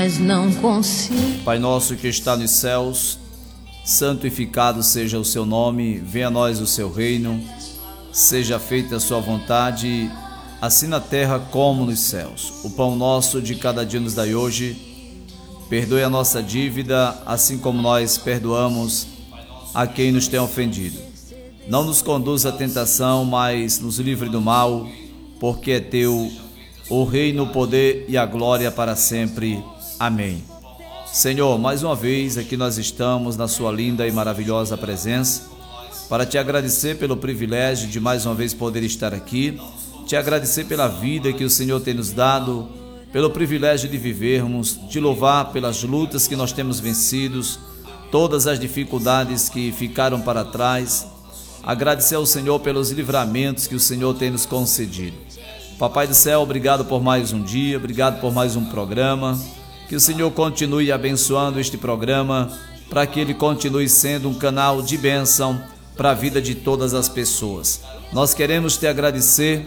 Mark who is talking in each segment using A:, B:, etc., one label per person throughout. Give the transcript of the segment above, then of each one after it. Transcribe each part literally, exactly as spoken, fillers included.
A: mas não consigo.
B: Pai nosso que está nos céus, santificado seja o seu nome, venha a nós o seu reino, seja feita a sua vontade, assim na terra como nos céus. O pão nosso de cada dia nos dai hoje, perdoe a nossa dívida, assim como nós perdoamos a quem nos tem ofendido. Não nos conduza à tentação, mas nos livre do mal, porque é teu o reino, o poder e a glória para sempre. Amém. Senhor, mais uma vez aqui nós estamos na sua linda e maravilhosa presença, para te agradecer pelo privilégio de mais uma vez poder estar aqui, te agradecer pela vida que o Senhor tem nos dado, pelo privilégio de vivermos, te louvar pelas lutas que nós temos vencidos, todas as dificuldades que ficaram para trás, agradecer ao Senhor pelos livramentos que o Senhor tem nos concedido. Papai do céu, obrigado por mais um dia, obrigado por mais um programa, que o Senhor continue abençoando este programa, para que ele continue sendo um canal de bênção para a vida de todas as pessoas. Nós queremos te agradecer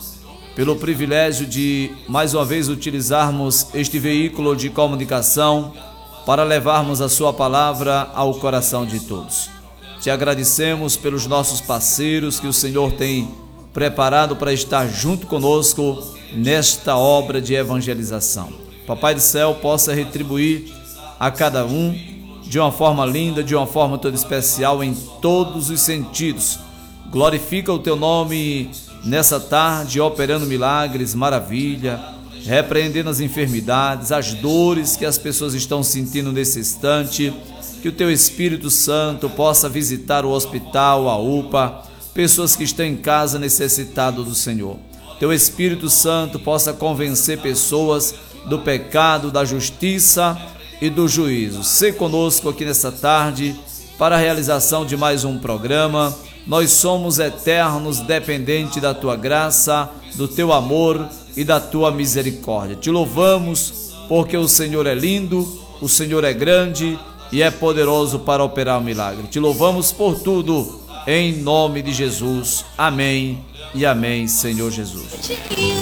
B: pelo privilégio de mais uma vez utilizarmos este veículo de comunicação para levarmos a sua palavra ao coração de todos. Te agradecemos pelos nossos parceiros que o Senhor tem preparado para estar junto conosco nesta obra de evangelização. Papai do céu possa retribuir a cada um de uma forma linda, de uma forma toda especial em todos os sentidos. Glorifica o teu nome nessa tarde, operando milagres, maravilha, repreendendo as enfermidades, as dores que as pessoas estão sentindo nesse instante. Que o teu Espírito Santo possa visitar o hospital, a U P A, pessoas que estão em casa necessitadas do Senhor. Teu Espírito Santo possa convencer pessoas do pecado, da justiça e do juízo. Sê conosco aqui nessa tarde para a realização de mais um programa. Nós somos eternos, dependentes da tua graça, do teu amor e da tua misericórdia. Te louvamos porque o Senhor é lindo, o Senhor é grande e é poderoso para operar o milagre. Te louvamos por tudo, em nome de Jesus. Amém e amém, Senhor Jesus.